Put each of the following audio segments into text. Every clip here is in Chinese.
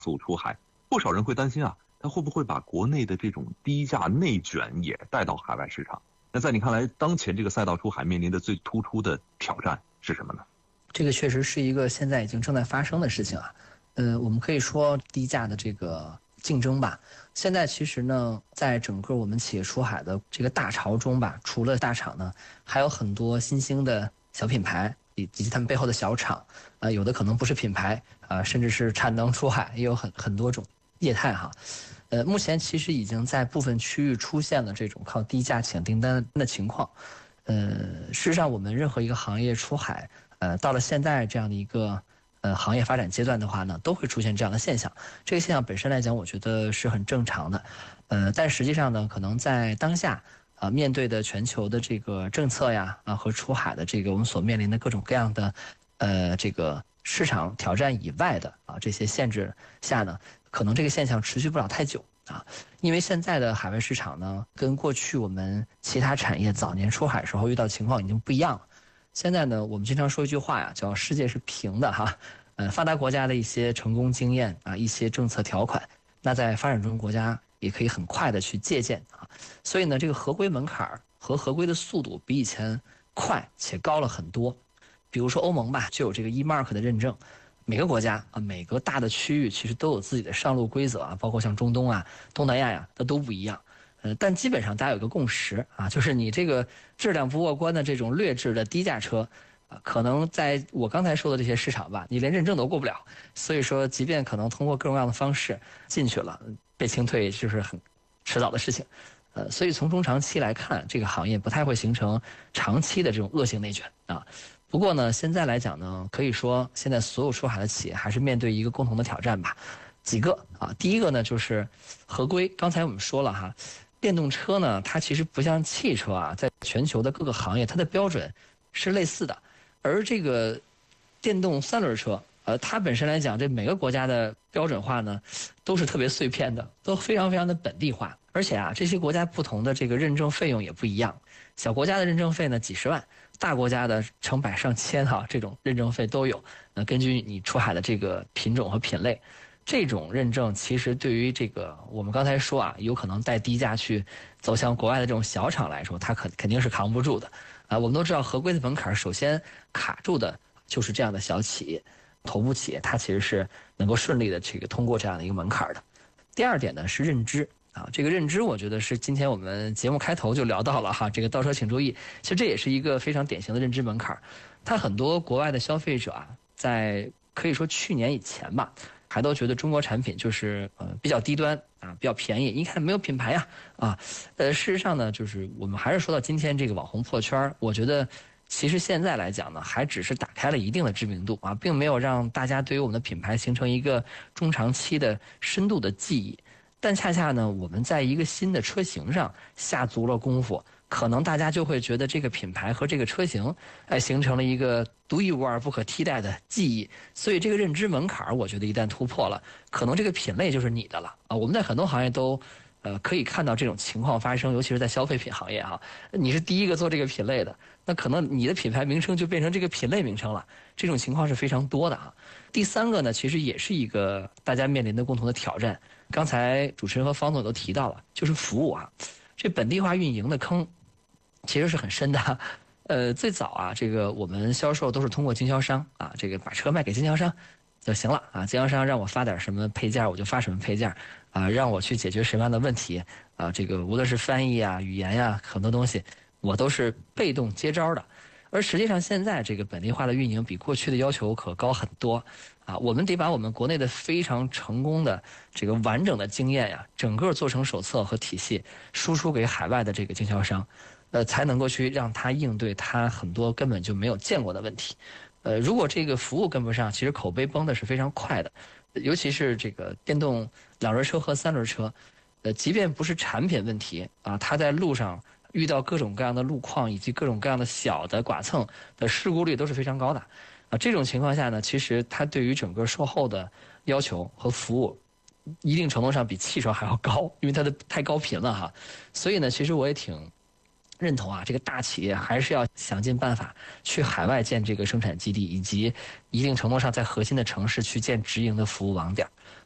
速出海。不少人会担心啊，它会不会把国内的这种低价内卷也带到海外市场？那在你看来，当前这个赛道出海面临的最突出的挑战是什么呢？ 这个确实是一个现在已经正在发生的事情啊。我们可以说低价的这个竞争吧。现在其实呢，在整个我们企业出海的这个大潮中吧，除了大厂呢，还有很多新兴的小品牌以及他们背后的小厂，有的可能不是品牌，甚至是产能出海，也有很多种业态哈。目前其实已经在部分区域出现了这种靠低价抢订单的情况。事实上，我们任何一个行业出海，到了现在这样的一个行业发展阶段的话呢，都会出现这样的现象。这个现象本身来讲，我觉得是很正常的。但实际上呢，可能在当下面对的全球的这个政策呀和出海的这个我们所面临的各种各样的这个市场挑战以外的这些限制下呢，可能这个现象持续不了太久啊。因为现在的海外市场呢，跟过去我们其他产业早年出海时候遇到的情况已经不一样了。现在呢，我们经常说一句话呀，叫世界是平的哈。发达国家的一些成功经验一些政策条款，那在发展中国家也可以很快的去借鉴啊。所以呢，这个合规门槛和合规的速度比以前快且高了很多。比如说欧盟吧，就有这个 E-Mark 的认证，每个国家每个大的区域其实都有自己的上路规则包括像中东东南亚它都不一样。但基本上大家有个共识就是你这个质量不过关的这种劣质的低价车，可能在我刚才说的这些市场吧，你连认证都过不了。所以说，即便可能通过各种各样的方式进去了，被清退就是很迟早的事情。所以从中长期来看，这个行业不太会形成长期的这种恶性内卷啊。不过呢，现在来讲呢，可以说现在所有出海的企业还是面对一个共同的挑战吧。几个第一个呢就是合规。刚才我们说了哈，电动车呢，它其实不像汽车在全球的各个行业，它的标准是类似的。而这个电动三轮车，它本身来讲，这每个国家的标准化呢，都是特别碎片的，都非常非常的本地化。而且这些国家不同的这个认证费用也不一样。小国家的认证费呢几十万，大国家的成百上千这种认证费都有。根据你出海的这个品种和品类。这种认证其实对于这个我们刚才说有可能带低价去走向国外的这种小厂来说，它肯定是扛不住的。我们都知道合规的门槛首先卡住的就是这样的小企业、头部企业，它其实是能够顺利的这个通过这样的一个门槛的。第二点呢是认知这个认知我觉得是今天我们节目开头就聊到了这个倒车请注意。其实这也是一个非常典型的认知门槛。它很多国外的消费者在可以说去年以前吧，还都觉得中国产品就是比较低端比较便宜，一看没有品牌事实上呢，就是我们还是说到今天这个网红破圈，我觉得其实现在来讲呢，还只是打开了一定的知名度并没有让大家对于我们的品牌形成一个中长期的深度的记忆。但恰恰呢，我们在一个新的车型上下足了功夫，可能大家就会觉得这个品牌和这个车型形成了一个独一无二不可替代的记忆。所以这个认知门槛我觉得一旦突破了，可能这个品类就是你的了我们在很多行业都可以看到这种情况发生，尤其是在消费品行业你是第一个做这个品类的，那可能你的品牌名称就变成这个品类名称了。这种情况是非常多的第三个呢，其实也是一个大家面临的共同的挑战。刚才主持人和方总都提到了，就是服务这本地化运营的坑其实是很深的。最早这个我们销售都是通过经销商这个把车卖给经销商就行了经销商让我发点什么配件我就发什么配件让我去解决什么样的问题这个无论是翻译语言很多东西我都是被动接招的。而实际上现在这个本地化的运营比过去的要求可高很多我们得把我们国内的非常成功的这个完整的经验整个做成手册和体系输出给海外的这个经销商才能够去让他应对他很多根本就没有见过的问题。如果这个服务跟不上，其实口碑崩的是非常快的。尤其是这个电动两轮车和三轮车，即便不是产品问题它在路上遇到各种各样的路况以及各种各样的小的剐蹭的事故率都是非常高的这种情况下呢，其实它对于整个售后的要求和服务一定程度上比汽车还要高，因为它的太高频了所以呢，其实我也挺认同这个大企业还是要想尽办法去海外建这个生产基地，以及一定程度上在核心的城市去建直营的服务网点。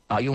啊，用